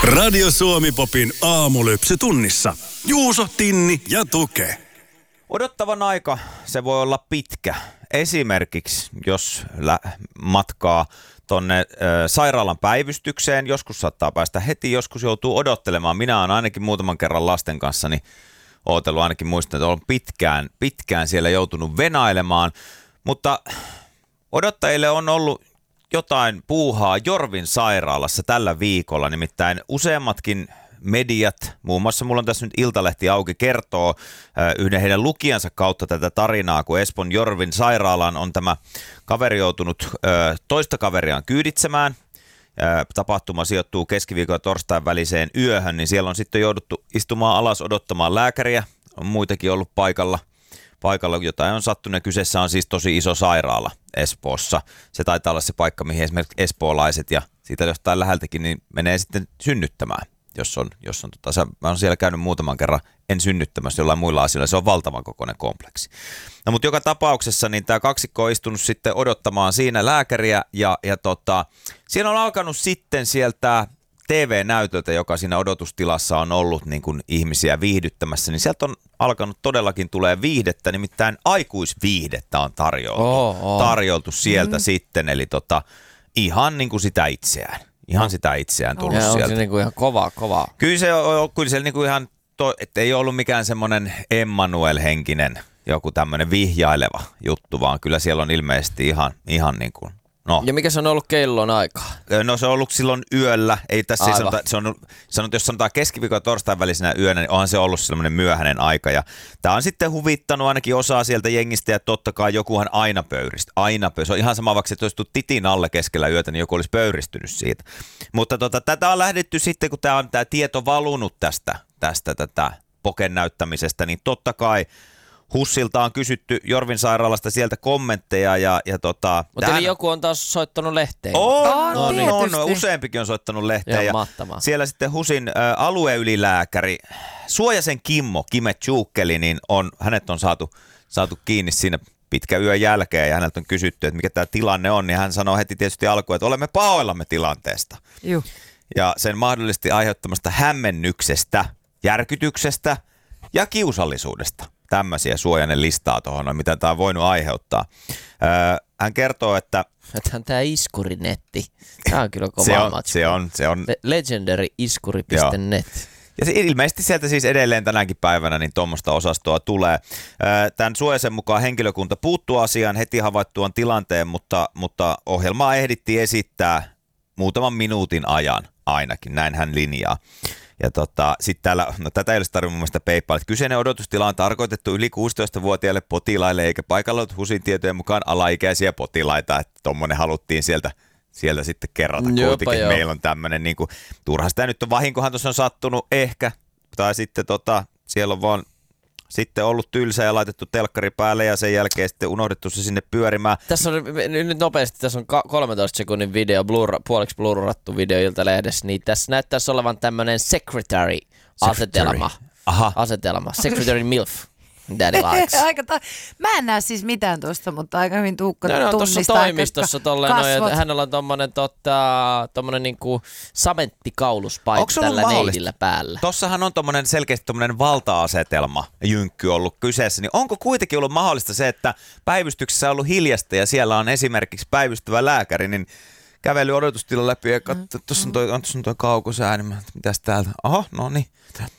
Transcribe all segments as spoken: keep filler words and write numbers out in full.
Radio Suomi Popin aamulypsy tunnissa. Juuso, Tinni ja Tuke. Odottavan aika, se voi olla pitkä. Esimerkiksi jos lä- matkaa tonne ö, sairaalan päivystykseen, joskus saattaa päästä heti, joskus joutuu odottelemaan. Minä olen ainakin muutaman kerran lasten kanssa niin ootellut, ainakin muistan, että olen pitkään, pitkään siellä joutunut venailemaan. Mutta odottajille on ollut jotain puuhaa Jorvin sairaalassa tällä viikolla, nimittäin useammatkin mediat, muun muassa mulla on tässä nyt Iltalehti auki, kertoo yhden heidän lukijansa kautta tätä tarinaa, kun Espoon Jorvin sairaalaan on tämä kaveri joutunut toista kaveriaan kyyditsemään. Tapahtuma sijoittuu keskiviikon ja torstain väliseen yöhön, niin siellä on sitten jouduttu istumaan alas odottamaan lääkäriä. On muitakin ollut paikalla. Paikalla jotain on sattunut. Kyseessä on siis tosi iso sairaala Espoossa. Se taitaa olla se paikka, mihin esimerkiksi espoolaiset ja siitä jostain läheltäkin niin menee sitten synnyttämään. Jos on, jos on tota, mä oon siellä käynyt muutaman kerran, en synnyttämässä jollain muilla asioilla, se on valtavan kokoinen kompleksi. No mutta joka tapauksessa niin tämä kaksikko on istunut sitten odottamaan siinä lääkäriä ja, ja tota, siinä on alkanut sitten sieltä T V-näytöltä, joka siinä odotustilassa on ollut niin kuin ihmisiä viihdyttämässä, niin sieltä on alkanut todellakin tulee viihdettä, nimittäin aikuisviihdettä on tarjoltu, oh, oh. tarjoltu sieltä mm. sitten, eli tota, ihan niin kuin sitä itseään. Ihan sitä itseään tullut ja sieltä. On se niinku ihan kovaa, kovaa. Kyllä se on, kyllä se niinku ihan, to, että ei ollut mikään semmoinen Emmanuel-henkinen joku tämmöinen vihjaileva juttu, vaan kyllä siellä on ilmeisesti ihan, ihan niin kuin, no. Ja mikä se on ollut kellon aikaa? No se on ollut silloin yöllä, ei tässä ei sanota, se on, sanot, jos sanotaan keskiviikon ja torstain välisenä yönä, niin onhan se ollut sellainen myöhäinen aika. Ja tämä on sitten huvittanut ainakin osaa sieltä jengistä ja totta kai jokuhan aina pöyristä. Aina pöyristä. Se on ihan sama, vaikka se olisi titin alle keskellä yötä, niin joku olisi pöyristynyt siitä. Mutta tota, tätä on lähdetty sitten, kun tämä on tämä tieto valunut tästä, tästä tätä poken näyttämisestä, niin totta kai Hussilta on kysytty Jorvin sairaalasta sieltä kommentteja ja, ja tota... Mutta eli joku on taas soittanut lehteen. On, no, niin, on, on, useampikin on soittanut lehteen. Ja mahtavaa. Siellä sitten Husin ä, alueylilääkäri Suojasen Kimmo, Kime Tjuukkeli, niin on, hänet on saatu, saatu kiinni siinä pitkä yön jälkeen ja häneltä on kysytty, että mikä tämä tilanne on, niin hän sanoo heti tietysti alkuun, että olemme pahoillamme tilanteesta. Juh. Ja sen mahdollisesti aiheuttamasta hämmennyksestä, järkytyksestä ja kiusallisuudesta. Tämmöisiä Suojanen listaa tuohon, mitä tämä on voinut aiheuttaa. Öö, hän kertoo, että... Että tämä iskurinetti. Tämä on kyllä kova se on, matska. se on, se on... Legendary iskuri piste net. Ja se ilmeisesti sieltä siis edelleen tänäkin päivänä niin tuommoista osastoa tulee. Öö, tämän Suojasen mukaan henkilökunta puuttuu asiaan heti havaittuaan tilanteen, mutta, mutta ohjelmaa ehdittiin esittää muutaman minuutin ajan ainakin, näin hän linjaa. Ja tota, sitten täällä, no tätä ei olisi tarvinnut mun mielestä PayPal, että kyseinen odotustila on tarkoitettu yli kuusitoistavuotiaille potilaille, eikä paikalla ollut Husin tietojen mukaan alaikäisiä potilaita, että tommonen haluttiin sieltä, sieltä sitten kerrata kuitenkin, meillä on tämmöinen, niin kuin, turha sitä nyt on, vahinkohan tuossa on sattunut ehkä, tai sitten tota, siellä on vaan sitten ollut tylsä ja laitettu telkkari päälle ja sen jälkeen sitten unohdettu se sinne pyörimään. Tässä on nyt nopeasti, tässä on kolmentoista sekunnin video, blur, puoliksi blurrattu video Iltalehdessä, niin tässä näyttäisi olevan tämmöinen secretary-asetelma. Aha. Asetelma. Secretary MILF. Daddy likes. Aika ta- Mä en näe siis mitään tuosta, mutta aika hyvin Tuukka no, no, tunnistaa. Tuossa toimistossa tolleen noin, että hänellä on tommonen, tota, tommonen niinku samenttikauluspaikka tällä neidillä päällä. Tossahan on tommonen selkeästi tommonen valta-asetelma jynkky ollut kyseessä, niin onko kuitenkin ollut mahdollista se, että päivystyksessä on ollut hiljasta ja siellä on esimerkiksi päivystävä lääkäri, niin kävely odotustila läpi ja katso, tuossa on toi, on toi kaukosääni, mitäs täältä, oho, no niin.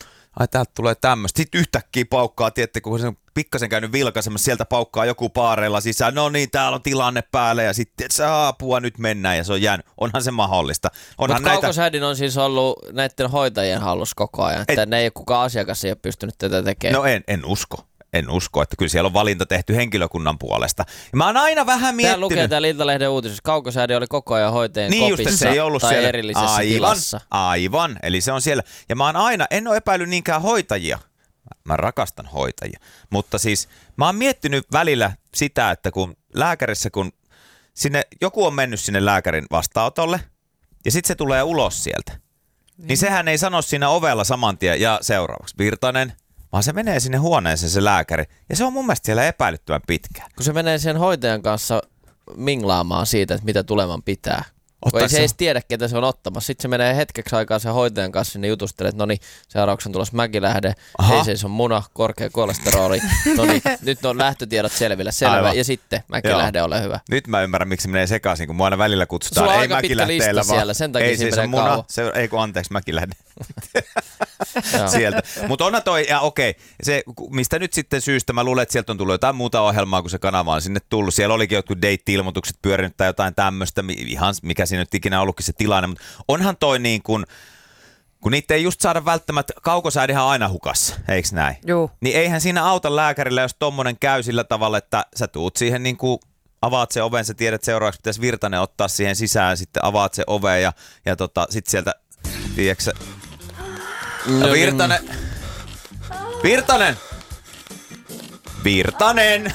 Ai täältä tulee tämmöistä. Sitten yhtäkkiä paukkaa, tiedätte, kun se on pikkasen käynyt vilkaisemassa, sieltä paukkaa joku paareilla sisään. No niin, täällä on tilanne päällä ja sitten et saa apua, nyt mennään ja se on jäänyt. Onhan se mahdollista. Mutta näitä... kaukosäädin on siis ollut näiden hoitajien hallussa koko ajan, että et... ne ei ole kukaan asiakas ei ole pystynyt tätä tekemään. No en, en usko. En usko, että kyllä siellä on valinta tehty henkilökunnan puolesta. Ja mä oon aina vähän miettinyt... Tää lukee täällä Iltalehden uutisessa. Kaukosäädi oli koko ajan hoitajien niin kopissa just, se ei ollut tai siellä erillisessä aivan, tilassa. Aivan, eli se on siellä. Ja mä oon aina, en ole epäillyt niinkään hoitajia. Mä rakastan hoitajia. Mutta siis mä oon miettinyt välillä sitä, että kun lääkärissä, kun sinne, joku on mennyt sinne lääkärin vastaanotolle ja sitten se tulee ulos sieltä. Niin, niin sehän ei sano siinä ovella saman tien ja seuraavaksi Virtanen, vaan se menee sinne huoneeseen se lääkäri. Ja se on mun mielestä siellä epäilyttävän pitkään. Kun se menee sen hoitajan kanssa minglaamaan siitä, että mitä tuleman pitää. Kun ei se edes tiedä, ketä se on ottamassa. Sitten se menee hetkeksi aikaa sen hoitajan kanssa sinne jutustelee, että no niin, seuraavaksi on tulossa Mäkilähde, ei se on muna, korkea kolesteroli. No niin, nyt on lähtötiedot selvillä, selvä. Aivan. Ja sitten Mäkilähde, ole hyvä. Nyt mä ymmärrän, miksi se menee sekaisin, kun mua aina välillä kutsutaan. Sulla on ei aika pitkä lista siellä, sen takia ei, siinä se menee muna, kauan. se, ei kun anteeksi, Mäkilähde. Sieltä. Mutta onhan toi, ja okei, se, mistä nyt sitten syystä, mä luulen, että sieltä on tullut jotain muuta ohjelmaa, kun se kanava on sinne tullut. Siellä olikin jotkut date-ilmoitukset pyörinyt tai jotain tämmöistä, ihan mikä siinä nyt ikinä ollutkin se tilanne, mutta onhan toi niin kuin, kun niitä ei just saada välttämättä, kaukosäädihän aina hukassa, eikö näin? Joo. Niin eihän siinä auta lääkärillä, jos tommonen käy sillä tavalla, että sä tuut siihen niin kuin, avaat sen oven, sä tiedät seuraavaksi pitäisi Virtanen ottaa siihen sisään, sitten avaat sen oven ja, ja tota, sit sieltä, tiedätkö no, Virtanen, Virtanen, Virtanen,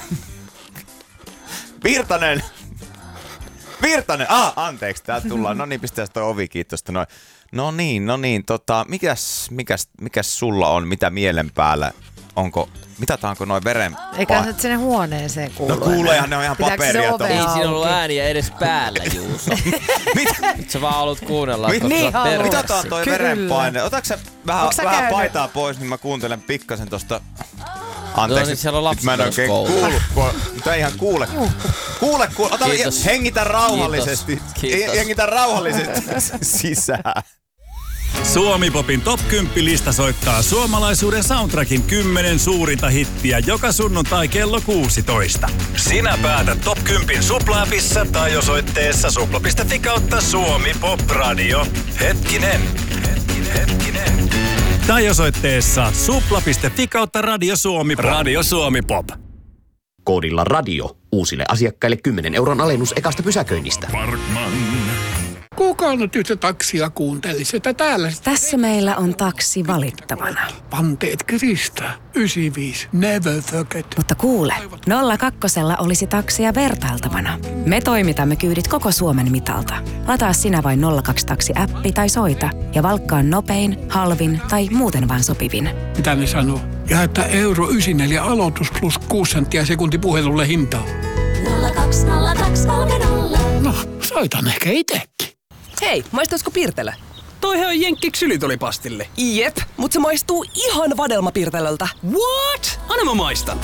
Virtanen, Virtanen, ah, anteeksi, täältä tullaan, no niin, pistää toi ovi, kiitos. No, no niin, no niin, tota, mikäs, mikäs, mikäs sulla on, mitä mielen päällä, onko, mitataanko noin veren... Eikä se sinne huoneeseen kuulu. No kuuleehan, ne on ihan paperia. Ei siinä ollut ääniä edes päällä, Juuso. Mitä? Nyt sä vaan haluat kuunnella, Mit, koska niin, sä oot mitataan toi verenpaine. Otatko sä vähän, vähän käynyt? paitaa pois, niin mä kuuntelen pikkasen tosta... Anteeksi, no, niin siellä on nyt mä en oikein kuulu. Mutta ei ihan kuule. Kuule, kuule. Ota, Kiitos. Hengitä rauhallisesti. Kiitos. Hengitä rauhallisesti sisään. Suomi-popin top kymmenen lista soittaa suomalaisuuden soundtrackin kymmenen suurinta hittiä joka sunnuntai kello kuusitoista. Sinä päätät top kymmenen Supla-appissa tai osoitteessa supla piste fi kautta Suomi Pop Radio. Hetkinen, hetkinen, hetkinen. Tai osoitteessa supla piste fi kautta Radio Suomi Pop. Radio Suomi Pop. Koodilla radio. Uusille asiakkaille kymmenen euron alennus ekasta pysäköinnistä. Parkman. Kuka nyt yhtä taksia kuuntelisi, että täällä... Tässä meillä on taksi valittavana. Panteet Krista, yhdeksänkymmentäviisi, never forget. Mutta kuule, nolla kakkosella olisi taksia vertailtavana. Me toimitamme kyydit koko Suomen mitalta. Lataa sinä vain nolla kaksi taksi-appi tai soita ja valkkaa nopein, halvin tai muuten vaan sopivin. Mitä ne sanoo? Ja että euro yhdeksänkymmentäneljä aloitus plus kuusi senttiä sekunti puhelulle hintaa. nolla kaksi nolla kaksi kolme nolla. No, soitan ehkä itekin. Hei, maistuisiko Pirtelö? Toihan on Jenkki ksylitolipastille. Jep, mutta se maistuu ihan vadelmapirtelöltä. What? Anna mä maistan.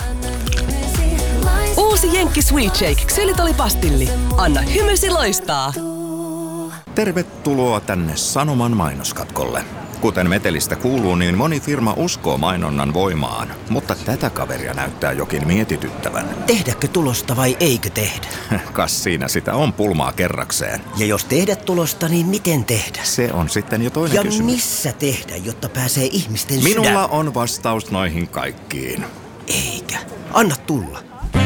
Uusi Jenkki Sweet Shake ksylitolipastilli. Anna hymysi loistaa. Tervetuloa tänne Sanoman mainoskatkolle. Kuten metelistä kuuluu, niin moni firma uskoo mainonnan voimaan, mutta tätä kaveria näyttää jokin mietityttävän. Tehdäkö tulosta vai eikö tehdä? Kas siinä sitä on pulmaa kerrakseen. Ja jos tehdä tulosta, niin miten tehdä? Se on sitten jo toinen ja kysymys. Ja missä tehdä, jotta pääsee ihmisten Minulla sydän? on vastaus noihin kaikkiin. Eikä. Anna tulla.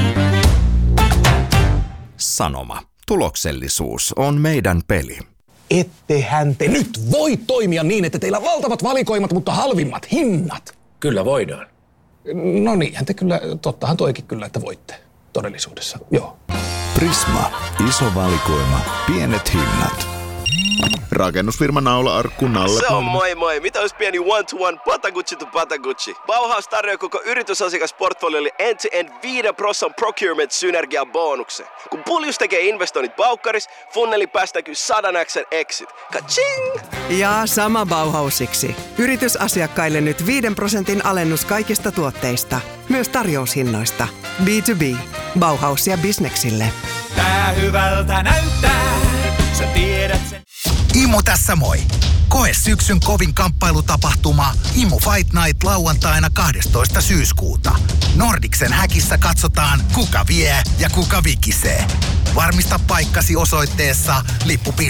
Sanoma. Tuloksellisuus on meidän peli. Ettehän te nyt voi toimia niin, että teillä on valtavat valikoimat, mutta halvimmat hinnat. Kyllä voidaan. No niinhän te kyllä, tottahan toikin kyllä, että voitte todellisuudessa, joo. Prisma. Iso valikoima. Pienet hinnat. Rakennusfirma Naula-arkku Nalle. Se on moi moi. Mitä olisi pieni one-to-one Patagucci to Patagucci? Bauhaus tarjoaa koko yritysasiakasportfoliolle end-to-end viiden prosentin procurement-synergian bonuksen. Kun Puljus tekee investoinnit Baukkaris, funneli päästäkyy sadan X:n exit. Ka-ching! Ja sama Bauhausiksi. Yritysasiakkaille nyt viiden prosentin alennus kaikista tuotteista. Myös tarjoushinnoista. B to B. Bauhaus ja bisneksille. Tää hyvältä näyttää. Sä tiedät sen. Imu tässä moi. Koe syksyn kovin kamppailutapahtuma Imu Fight Night lauantaina kahdestoista syyskuuta. Nordiksen häkissä katsotaan, kuka vie ja kuka vikisee. Varmista paikkasi osoitteessa lippu piste